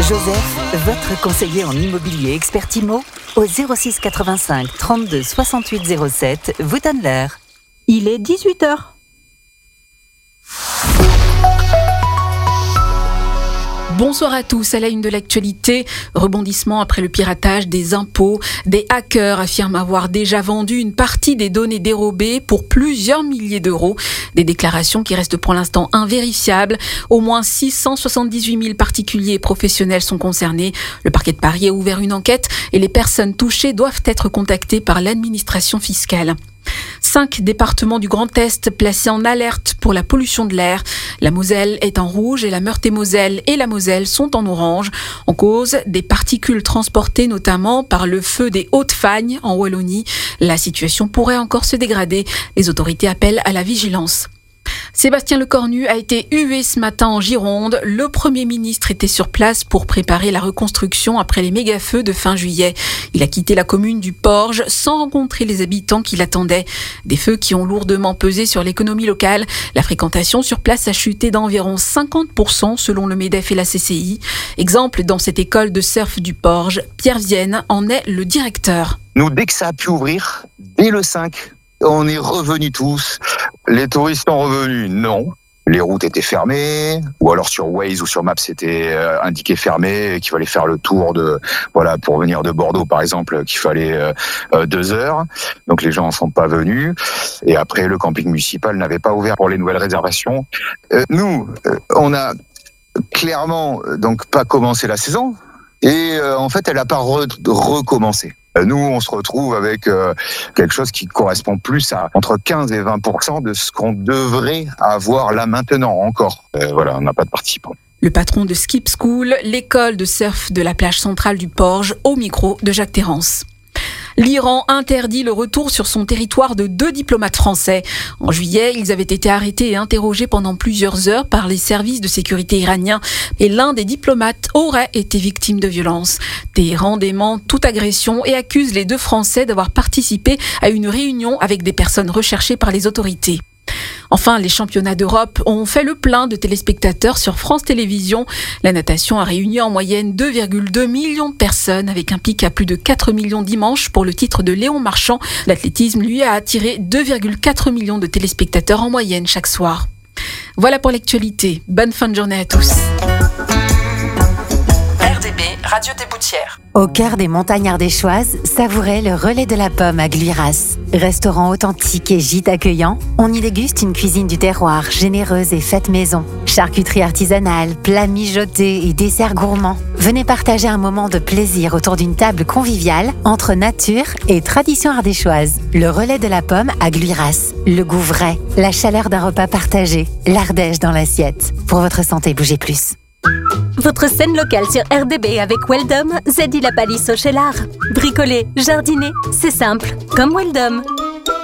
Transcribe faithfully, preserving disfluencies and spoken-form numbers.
Joseph, votre conseiller en immobilier expert IMO, au zéro six quatre-vingt-cinq trente-deux soixante-huit zéro sept, vous donne l'heure. Il est dix-huit heures. Bonsoir à tous, à la une de l'actualité, rebondissement après le piratage des impôts. Des hackers affirment avoir déjà vendu une partie des données dérobées pour plusieurs milliers d'euros. Des déclarations qui restent pour l'instant invérifiables. Au moins six cent soixante-dix-huit mille particuliers et professionnels sont concernés. Le parquet de Paris a ouvert une enquête et les personnes touchées doivent être contactées par l'administration fiscale. Cinq départements du Grand Est placés en alerte pour la pollution de l'air. La Moselle est en rouge et la Meurthe-et-Moselle et la Moselle sont en orange. En cause, des particules transportées notamment par le feu des Hautes-Fagnes en Wallonie. La situation pourrait encore se dégrader. Les autorités appellent à la vigilance. Sébastien Lecornu a été hué ce matin en Gironde. Le Premier ministre était sur place pour préparer la reconstruction après les méga-feux de fin juillet. Il a quitté la commune du Porge sans rencontrer les habitants qui l'attendaient. Des feux qui ont lourdement pesé sur l'économie locale. La fréquentation sur place a chuté d'environ cinquante pour cent selon le MEDEF et la C C I. Exemple dans cette école de surf du Porge. Pierre Vienne en est le directeur. Nous, dès que ça a pu ouvrir, dès le cinq, on est revenus tous. Les touristes sont revenus, non. Les routes étaient fermées, ou alors sur Waze ou sur Maps c'était euh, indiqué fermé, qu'il fallait faire le tour de, voilà, pour venir de Bordeaux par exemple, qu'il fallait euh, euh, deux heures. Donc les gens ne sont pas venus. Et après, le camping municipal n'avait pas ouvert pour les nouvelles réservations. Euh, nous, euh, on a clairement donc pas commencé la saison, et euh, en fait, elle n'a pas re- recommencé. Nous, on se retrouve avec euh, quelque chose qui correspond plus à entre quinze et vingt pour cent de ce qu'on devrait avoir là maintenant encore. Euh, voilà, on n'a pas de participants. Le patron de Skip School, l'école de surf de la plage centrale du Porge, au micro de Jacques Terrance. L'Iran interdit le retour sur son territoire de deux diplomates français. En juillet, ils avaient été arrêtés et interrogés pendant plusieurs heures par les services de sécurité iraniens. Et l'un des diplomates aurait été victime de violences. Téhéran dément toute agression et accuse les deux Français d'avoir participé à une réunion avec des personnes recherchées par les autorités. Enfin, les championnats d'Europe ont fait le plein de téléspectateurs sur France Télévisions. La natation a réuni en moyenne deux virgule deux millions de personnes, avec un pic à plus de quatre millions dimanche pour le titre de Léon Marchand. L'athlétisme, lui, a attiré deux virgule quatre millions de téléspectateurs en moyenne chaque soir. Voilà pour l'actualité. Bonne fin de journée à tous. R D B, Radio des Boutières. Au cœur des montagnes ardéchoises, savourez le relais de la pomme à Gluiras. Restaurant authentique et gîte accueillant, on y déguste une cuisine du terroir, généreuse et faite maison. Charcuterie artisanale, plats mijotés et desserts gourmands. Venez partager un moment de plaisir autour d'une table conviviale entre nature et tradition ardéchoise. Le relais de la pomme à Gluiras. Le goût vrai, la chaleur d'un repas partagé, l'Ardèche dans l'assiette. Pour votre santé, bougez plus. Votre scène locale sur R D B avec Weldom, Zedi La Palisse au Cheylard. Bricoler, jardiner, c'est simple, comme Weldom.